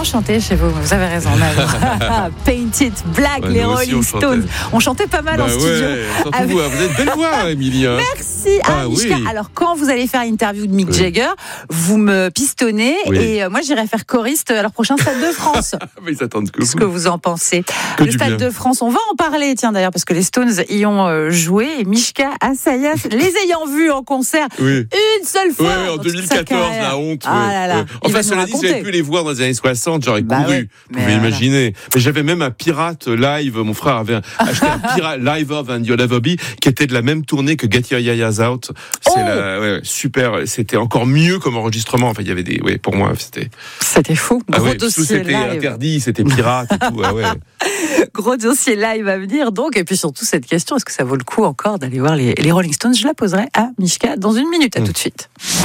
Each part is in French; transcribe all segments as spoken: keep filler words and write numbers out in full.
chanté chez vous, vous avez raison. Paint It Black, ouais, les Rolling Stones. On chantait pas mal bah en studio. Ouais, surtout avec... vous, vous êtes belle voix, Émilie. Hein. Merci. Ah, ah Mishka, oui. Alors quand vous allez faire l'interview de Mick oui. Jagger, vous me pistonnez oui. et euh, moi j'irai faire choriste à leur prochain Stade de France. Mais ils attendent que Ce vous. que vous en pensez. Que le Stade bien. de France, on va en parler, tiens d'ailleurs, parce que les Stones y ont euh, joué. Et Mishka Assayas, les ayant vus en concert oui. une seule fois. Oui, en deux mille quatorze, la honte. Ah ouais. là là. Ouais. Enfin, cela dit, j'avais pu les voir dans les années soixante, j'aurais bah couru. Oui. Vous pouvez voilà. imaginer. Mais j'avais même un pirate live. Mon frère avait acheté un pirate live of and You'll Ever Be qui était de la même tournée que Get Your Yayas Out. C'est oh la, ouais, super. C'était encore mieux comme enregistrement. Enfin, il y avait des, ouais, pour moi, c'était. C'était fou. Gros ah ouais, dossier c'était live. interdit, c'était pirate et tout. Ah ouais. Gros dossier live à venir donc. Et puis surtout cette question, est-ce que ça vaut le coup encore d'aller voir les, les Rolling Stones? Je la poserai à Mishka dans une minute. À mmh. tout de suite.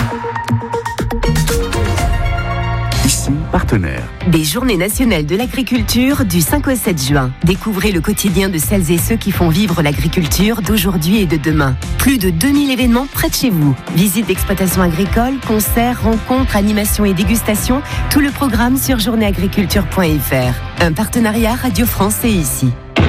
Ici, partenaire. Des Journées nationales de l'agriculture du cinq au sept juin. Découvrez le quotidien de celles et ceux qui font vivre l'agriculture d'aujourd'hui et de demain. Plus de deux mille événements près de chez vous. Visites d'exploitations agricoles, concerts, rencontres, animations et dégustations. Tout le programme sur journée agriculture point f r. Un partenariat Radio France et Ici.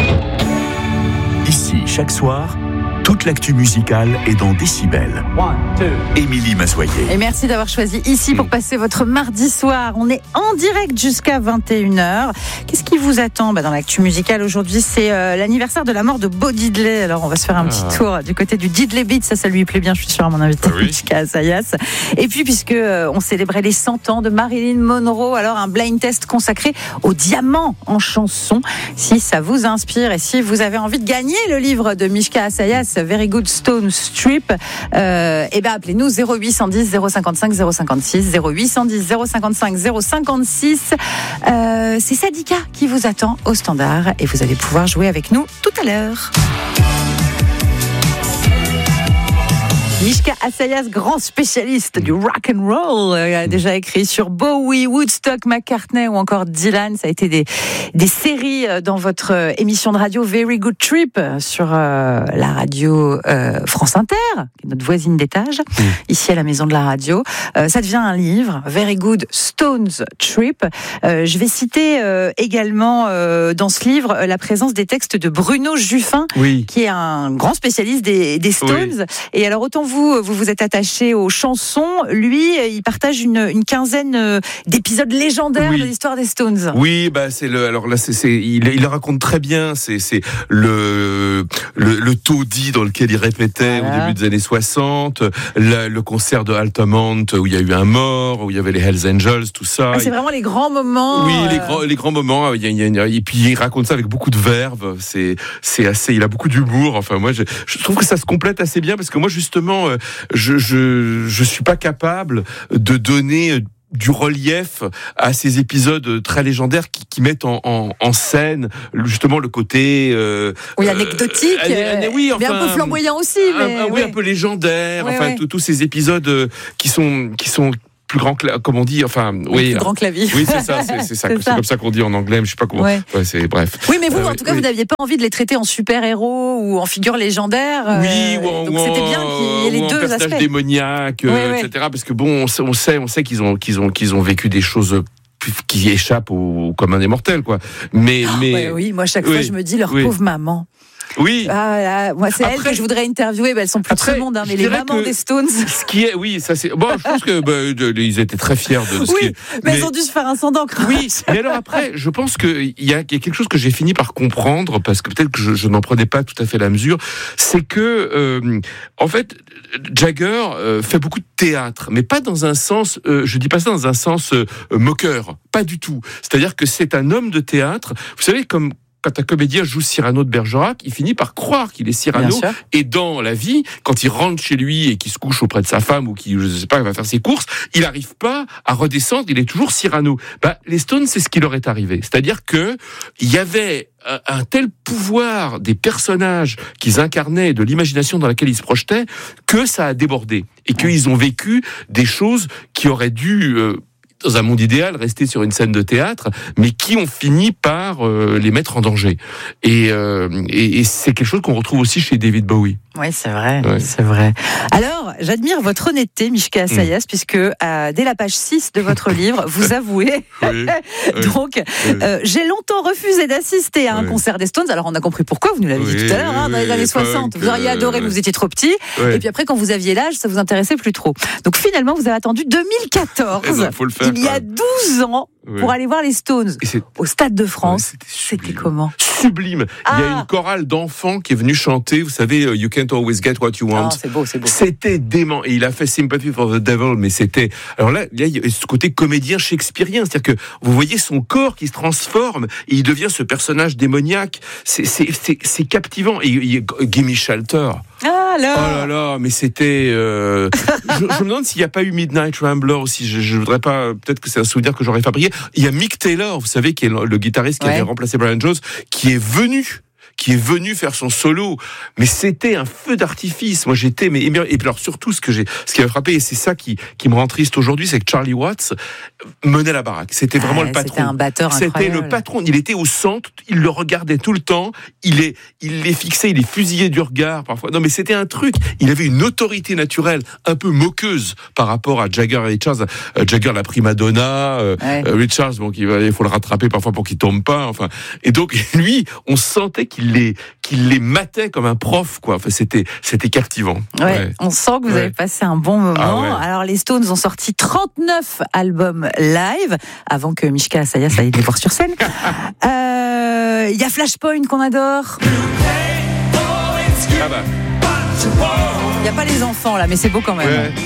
Ici, chaque soir, toute l'actu musicale est dans Décibel. Émilie Mazoyer. Et merci d'avoir choisi Ici pour passer votre mardi soir. On est en direct jusqu'à vingt et une heures. Qu'est-ce qui vous attend bah, dans l'actu musicale aujourd'hui? C'est euh, l'anniversaire de la mort de Bo Diddley. Alors on va se faire un ah. petit tour du côté du Diddley Beat. Ça, ça lui plaît bien, je suis sûre, à mon invité, ah oui. Mishka Assayas. Et puis, puisque euh, on célébrait les cent ans de Marilyn Monroe, alors un blind test consacré au diamant en chanson. Si ça vous inspire et si vous avez envie de gagner le livre de Mishka Assayas, Very Good Stone Strip, euh, et ben appelez-nous zéro huit cent dix zéro cinquante-cinq zéro cinquante-six, zéro huit cent dix zéro cinquante-cinq zéro cinquante-six. Euh, c'est Sadika qui vous attend au standard et vous allez pouvoir jouer avec nous tout à l'heure. Mishka Assayas, grand spécialiste du rock and roll, euh, a déjà écrit sur Bowie, Woodstock, McCartney ou encore Dylan. Ça a été des, des séries dans votre émission de radio Very Good Trip sur euh, la radio euh, France Inter, qui est notre voisine d'étage, mmh. ici à la maison de la radio. Euh, ça devient un livre, Very Good Stones Trip. Euh, je vais citer euh, également euh, dans ce livre la présence des textes de Bruno Juffin, oui. qui est un grand spécialiste des, des Stones. Oui. Et alors autant vous, vous vous êtes attaché aux chansons. Lui, il partage une, une quinzaine d'épisodes légendaires oui. de l'histoire des Stones. Oui, bah c'est le. Alors là, c'est, c'est il, il le raconte très bien. C'est, c'est le, le le taudis dans lequel il répétait voilà. au début des années soixante, le, le concert de Altamont où il y a eu un mort, où il y avait les Hells Angels, tout ça. Ah, c'est vraiment les grands moments. Oui, euh... les grands les grands moments. Il y a, il y a, et puis il raconte ça avec beaucoup de verve. C'est c'est assez. Il a beaucoup d'humour. Enfin moi, je, je trouve que ça se complète assez bien parce que moi justement. Je, je, je suis pas capable de donner du relief à ces épisodes très légendaires qui, qui mettent en, en, en scène justement le côté euh, oui anecdotique, euh, oui, enfin, mais un peu flamboyant aussi, mais un, oui, ouais. un peu légendaire. Ouais, enfin, ouais. tous ces épisodes qui sont qui sont plus grand, cla- comme on dit, enfin, oui, oui plus grand clavier. Oui, c'est ça, c'est, c'est ça, c'est, c'est comme ça qu'on dit en anglais, mais je sais pas comment. Ouais. Ouais, c'est bref. Oui, mais vous, euh, en tout cas, oui. vous n'aviez pas envie de les traiter en super-héros ou en figures légendaires. Oui, euh, ou en, donc ou c'était en, bien qu'il y ait les ou deux en personnage aspects. démoniaque, oui, euh, oui. et cetera. Parce que bon, on sait, on sait, on sait qu'ils ont, qu'ils ont, qu'ils ont vécu des choses qui échappent au commun des mortels, quoi. Mais, oh, mais. Ouais, oui, moi, à chaque oui, fois, je me dis, leur oui. pauvre maman. Oui. Ah, là, moi, c'est après, elle que je voudrais interviewer. Ben, elles sont plus après, de ce monde, hein, mais les mamans des Stones. Ce qui est, oui, ça c'est. Bon, je pense que bah, de, ils étaient très fiers de, de ce oui, qui est. Mais, mais elles ont dû se faire un sang d'encre. Oui. Mais alors après, je pense que il y a, y a quelque chose que j'ai fini par comprendre parce que peut-être que je, je n'en prenais pas tout à fait la mesure, c'est que euh, en fait, Jagger euh, fait beaucoup de théâtre, mais pas dans un sens. Euh, je dis pas ça dans un sens euh, moqueur, pas du tout. C'est-à-dire que c'est un homme de théâtre. Vous savez comme. Quand un comédien joue Cyrano de Bergerac, il finit par croire qu'il est Cyrano. Et dans la vie, quand il rentre chez lui et qu'il se couche auprès de sa femme ou qu'il, je sais pas, va faire ses courses, il n'arrive pas à redescendre. Il est toujours Cyrano. Bah, les Stones, c'est ce qui leur est arrivé. C'est-à-dire que il y avait un, un tel pouvoir des personnages qu'ils incarnaient, de l'imagination dans laquelle ils se projetaient, que ça a débordé et qu'ils ont vécu des choses qui auraient dû euh, dans un monde idéal, rester sur une scène de théâtre, mais qui ont fini par euh, les mettre en danger. Et, euh, et, et c'est quelque chose qu'on retrouve aussi chez David Bowie. Oui, c'est vrai, Ouais. c'est vrai. Alors, j'admire votre honnêteté, Mishka Assayas, mmh. puisque euh, dès la page six de votre livre, vous avouez. Oui, Donc, oui. euh, j'ai longtemps refusé d'assister à un oui. concert des Stones. Alors, on a compris pourquoi, vous nous l'avez oui, dit tout à l'heure, hein, dans les années soixante. Punk, vous auriez adoré, mais vous étiez trop petit. Oui. Et puis après, quand vous aviez l'âge, ça vous intéressait plus trop. Donc, finalement, vous avez attendu deux mille quatorze, non, faut le faire, il y a douze ans, oui. pour aller voir les Stones au Stade de France. Ouais, c'était, c'était comment ? Sublime. Ah. Il y a une chorale d'enfants qui est venue chanter, vous savez, You Can't Always Get What You Want. Oh, c'est beau, c'est beau. C'était dément. Et il a fait Sympathy for the Devil, mais c'était... Alors là, là, il y a ce côté comédien shakespearien, c'est-à-dire que vous voyez son corps qui se transforme et il devient ce personnage démoniaque. C'est, c'est, c'est, c'est captivant. Et il y a Gimme Shelter. Ah là. Oh là là, mais c'était... Euh... je, je me demande s'il n'y a pas eu Midnight Rambler aussi. Je, je voudrais pas... Peut-être que c'est un souvenir que j'aurais fabriqué. Il y a Mick Taylor, vous savez, qui est le, le guitariste qui ouais. avait remplacé Brian Jones, qui est venu... qui est venu faire son solo, mais c'était un feu d'artifice. Moi, j'étais, mais et puis alors surtout ce que j'ai, ce qui m'a frappé, et c'est ça qui qui me rend triste aujourd'hui, c'est que Charlie Watts menait la baraque. C'était vraiment ah, le patron. C'était un batteur incroyable. C'était le patron. Il était au centre. Il le regardait tout le temps. Il est, il les fixait. Il les fusillait du regard parfois. Non, mais c'était un truc. Il avait une autorité naturelle un peu moqueuse par rapport à Jagger et Richards. Euh, Jagger, la prima donna. Euh, ouais. euh, Richards, bon, il faut le rattraper parfois pour qu'il tombe pas. Enfin, et donc lui, on sentait qu'il les, qu'il les matait comme un prof, quoi. Enfin, c'était, c'était captivant. Ouais, ouais. On sent que vous ouais. avez passé un bon moment. Ah ouais. Alors, les Stones ont sorti trente-neuf albums live avant que Mishka Assayas aille les voir sur scène. Il euh, y a Flashpoint qu'on adore. Ah bah. Il n'y a pas les enfants là, mais c'est beau quand même. Ouais.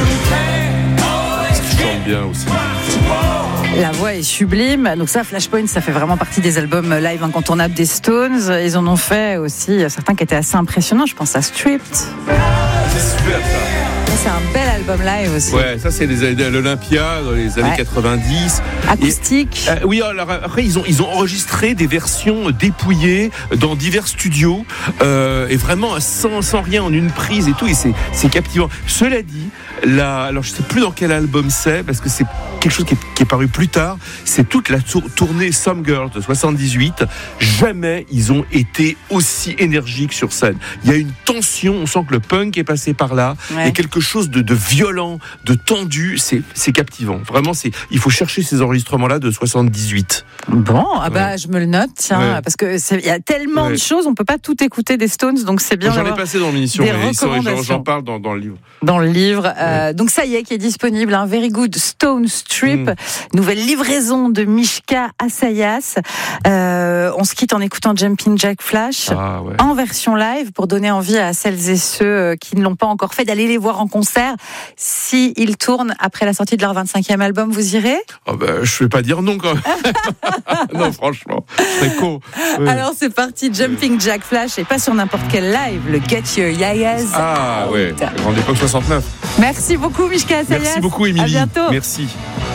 Ça chante bien aussi. La voix est sublime. Donc ça, Flashpoint, ça fait vraiment partie des albums live incontournables des Stones. Ils en ont fait aussi certains qui étaient assez impressionnants. Je pense à Stripped. C'est super ça. C'est un bel album live aussi. Ouais, ça c'est les, l'Olympia dans les années ouais. quatre-vingt-dix. Acoustique. Et, euh, oui, alors après ils ont ils ont enregistré des versions dépouillées dans divers studios euh, et vraiment sans sans rien en une prise et tout. Et c'est c'est captivant. Cela dit, là, alors je sais plus dans quel album c'est parce que c'est quelque chose qui est, qui est paru plus tard. C'est toute la tour, tournée Some Girls de soixante-dix-huit. Jamais ils ont été aussi énergiques sur scène. Il y a une tension. On sent que le punk est passé par là. Ouais. Et quelque chose de, de violent, de tendu, c'est, c'est captivant. Vraiment, c'est, il faut chercher ces enregistrements-là de soixante-dix-huit. Bon, ah bah, ouais. je me le note, tiens, ouais. parce que il y a tellement ouais. de choses, on peut pas tout écouter des Stones, donc c'est bien. J'en ai passé dans l'émission, mais j'en, j'en parle dans, dans le livre. Dans le livre, ouais. euh, donc ça y est, qui est disponible, un Very Good Stone Strip, mm. nouvelle livraison de Mishka Assayas. Euh, on se quitte en écoutant Jumping Jack Flash ah, ouais. en version live pour donner envie à celles et ceux qui ne l'ont pas encore fait d'aller les voir en concert. Si ils tournent après la sortie de leur vingt-cinquième album, vous irez ? Oh ben, je ne vais pas dire non quand même. Non, franchement, c'est con. Oui. Alors c'est parti, Jumping Jack Flash, et pas sur n'importe quel live, le Get Your Yayas. Ah ouais, grande époque soixante-neuf. Merci beaucoup Mishka Assayas. Merci beaucoup Émilie. À bientôt. Merci.